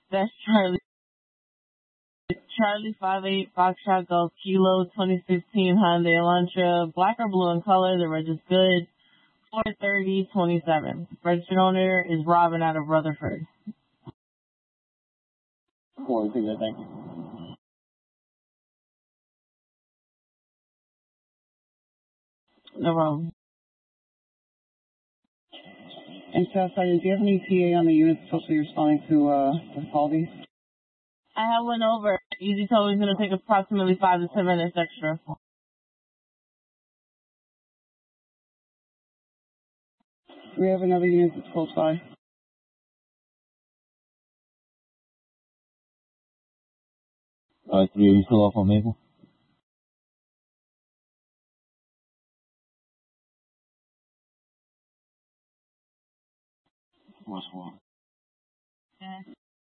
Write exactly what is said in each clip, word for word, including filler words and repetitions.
That's Charlie. Charlie five eight Foxtrot Golf Kilo twenty sixteen Hyundai Elantra, black or blue in color. The reg is good. four thirty twenty-seven. Registered owner is Robin out of Rutherford. Four, thank you. No problem. And Southside, do you have any T A on the unit supposed to be responding to uh to call these? I have one over. Easy told me it's going to take approximately five to ten minutes extra. We have another unit that's close by. Uh, three, are you still off on Maple? West one. Yeah.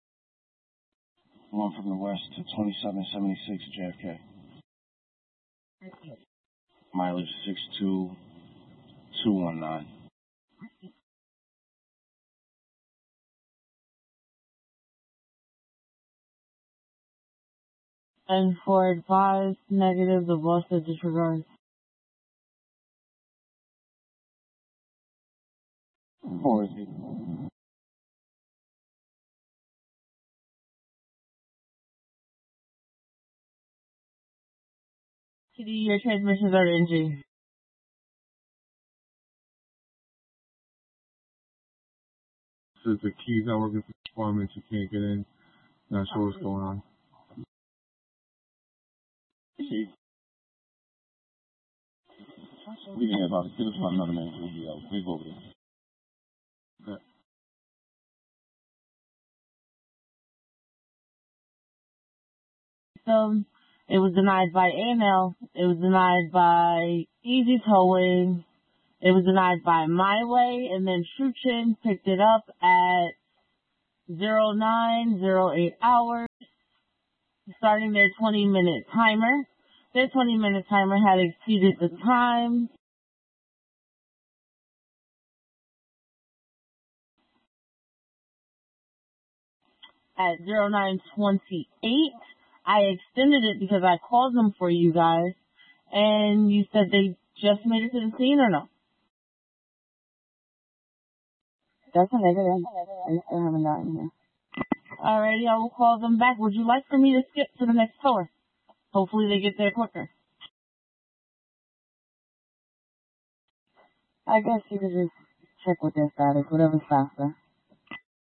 One from the west to twenty-seven seventy-six J F K. Mileage six two two one nine. And for advice, negative, the boss said disregard. Four is it? T D, your transmissions are N G. Says the key's not working for performance, you can't get in. Not sure what's going on. See. We can have about a six one another man. We'll be out. We'll go over there. Okay. So, it was denied by A M L. It was denied by Easy Towing. It was denied by My Way, and then Shuchin picked it up at zero nine zero eight hours, starting their twenty minute timer. Their twenty minute timer had exceeded the time. At zero nine twenty-eight, I extended it because I called them for you guys, and you said they just made it to the scene or no? That's a negative. I still haven't gotten here. Alrighty, I will call them back. Would you like for me to skip to the next tower? Hopefully they get there quicker. I guess you could just check with their status, whatever's faster.